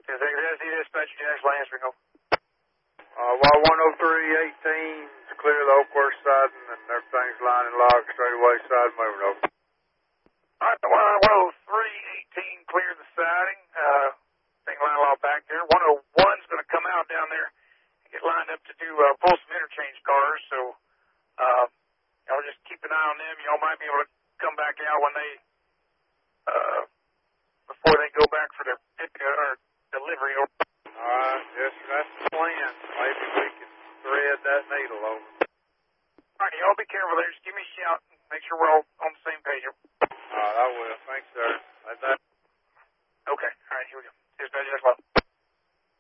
That's dispatch Jackson Lansing. Y10318 is clear the Oakhurst siding and everything's lining log straight away side moving over. All right, 10318 clear the siding. Thing line log back there. 101's going to come out down there and get lined up to do pull some interchange cars. So y'all just keep an eye on them. Y'all might be able to come back out when they before they go back for their delivery. All right, yes, that's the plan. Maybe we can thread that needle over. All right, y'all be careful there. Just give me a shout and make sure we're all on the same page. All right, I will.